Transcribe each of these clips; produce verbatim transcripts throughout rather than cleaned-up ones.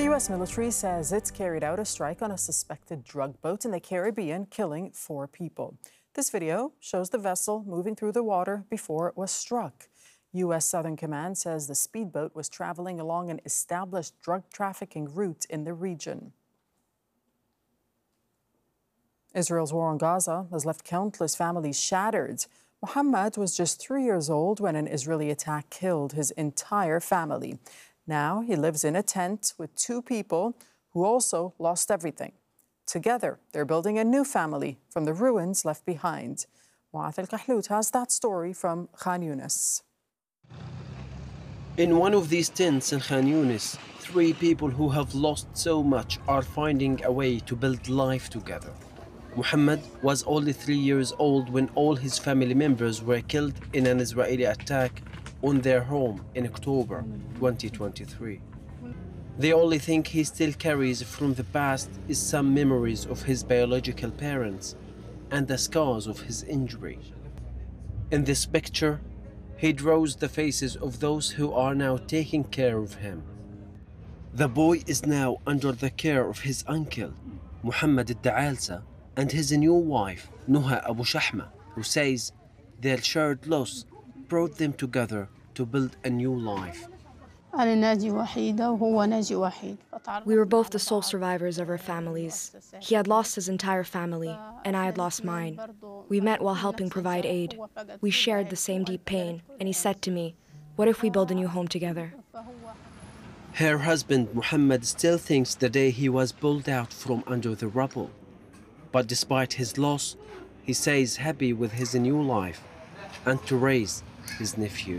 U S military says it's carried out a strike on a suspected drug boat in the Caribbean, killing four people. This video shows the vessel moving through the water before it was struck. U S Southern Command says the speedboat was traveling along an established drug trafficking route in the region. Israel's war on Gaza has left countless families shattered. Muhammad was just three years old when an Israeli attack killed his entire family. Now he lives in a tent with two people who also lost everything. Together, they're building a new family from the ruins left behind. Muath Al-Kahlout has that story from Khan Yunis. In one of these tents in Khan Yunis, three people who have lost so much are finding a way to build life together. Muhammad was only three years old when all his family members were killed in an Israeli attack on their home in October twenty twenty-three. The only thing he still carries from the past is some memories of his biological parents and the scars of his injury. In this picture, he draws the faces of those who are now taking care of him. The boy is now under the care of his uncle, Muhammad Al-Da'alsa, and his new wife, Nuha Abu Shahma, who says their shared loss brought them together to build a new life. We were both the sole survivors of our families. He had lost his entire family, and I had lost mine. We met while helping provide aid. We shared the same deep pain, and he said to me, "What if we build a new home together?" Her husband, Muhammad, still thinks the day he was pulled out from under the rubble. But despite his loss, he says happy with his new life and to raise his nephew.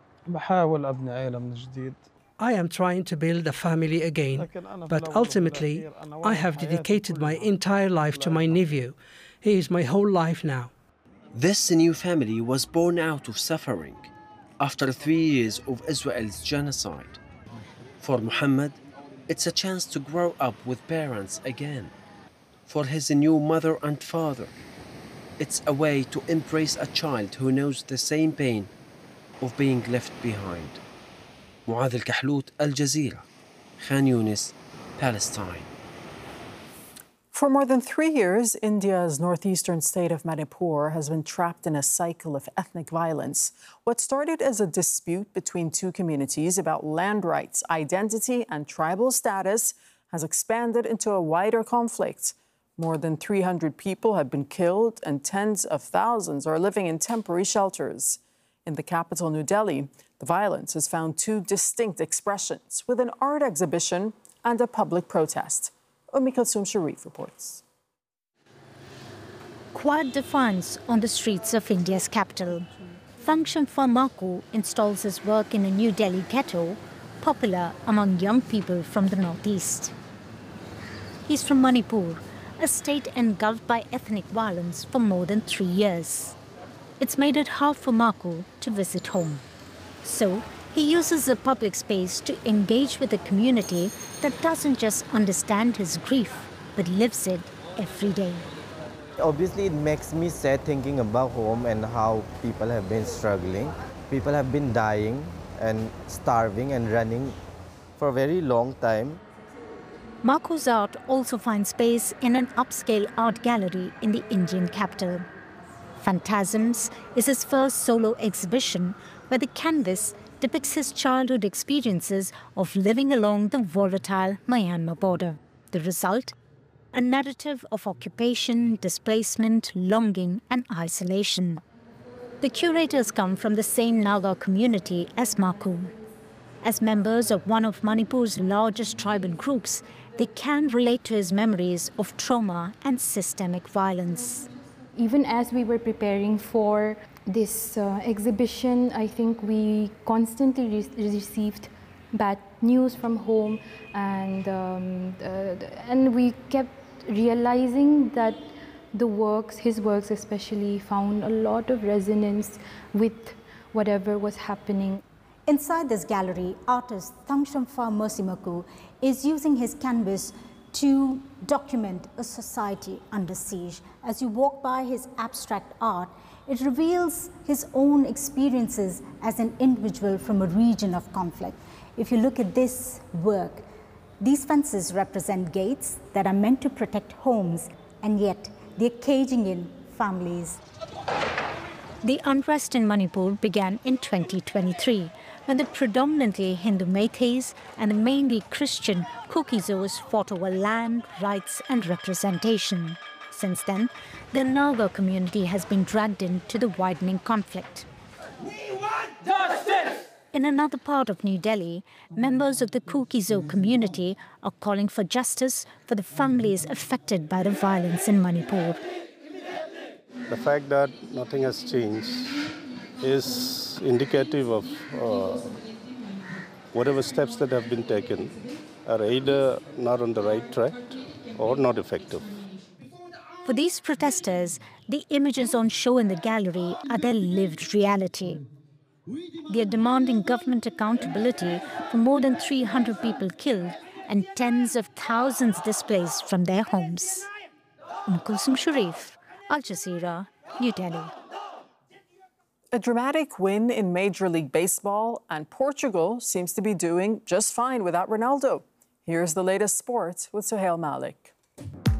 I am trying to build a family again, but ultimately, I have dedicated my entire life to my nephew. He is my whole life now. This new family was born out of suffering after three years of Israel's genocide. For Muhammad, it's a chance to grow up with parents again. For his new mother and father, it's a way to embrace a child who knows the same pain of being left behind. Muath Al-Kahlout, Al Jazeera, Khan Yunis, Palestine. For more than three years, India's northeastern state of Manipur has been trapped in a cycle of ethnic violence. What started as a dispute between two communities about land rights, identity, and tribal status has expanded into a wider conflict. More than three hundred people have been killed and tens of thousands are living in temporary shelters. In the capital, New Delhi, the violence has found two distinct expressions, with an art exhibition and a public protest. Ummi Kulsum Sharif reports. Quiet defiance on the streets of India's capital. Thangshan Pharmaku installs his work in a New Delhi ghetto, popular among young people from the northeast. He's from Manipur, a state engulfed by ethnic violence for more than three years. It's made it hard for Maku to visit home. So he uses the public space to engage with a community that doesn't just understand his grief, but lives it every day. Obviously, it makes me sad thinking about home and how people have been struggling. People have been dying and starving and running for a very long time. Maku's art also finds space in an upscale art gallery in the Indian capital. Phantasms is his first solo exhibition where the canvas depicts his childhood experiences of living along the volatile Myanmar border. The result? A narrative of occupation, displacement, longing and isolation. The curators come from the same Naga community as Maku. As members of one of Manipur's largest tribal groups, they can relate to his memories of trauma and systemic violence. Even as we were preparing for this uh, exhibition, I think we constantly re received bad news from home, and, um, uh, and we kept realizing that the works, his works especially, found a lot of resonance with whatever was happening. Inside this gallery, artist Thangshamfa Mersimaku is using his canvas to document a society under siege. As you walk by his abstract art, it reveals his own experiences as an individual from a region of conflict. If you look at this work, These fences represent gates that are meant to protect homes, and yet they're caging in families. The unrest in Manipur began in twenty twenty-three, when the predominantly Hindu Meiteis and the mainly Christian Kukizos fought over land, rights and representation. Since then, the Naga community has been dragged into the widening conflict. We want justice! In another part of New Delhi, members of the Kuki-Zo community are calling for justice for the families affected by the violence in Manipur. The fact that nothing has changed is indicative of uh, whatever steps that have been taken are either not on the right track or not effective. For these protesters, the images on show in the gallery are their lived reality. They are demanding government accountability for more than three hundred people killed and tens of thousands displaced from their homes. Umm Kulsum Sharif, Al Jazeera, New Delhi. A dramatic win in Major League Baseball, and Portugal seems to be doing just fine without Ronaldo. Here's the latest sports with Sohail Malik.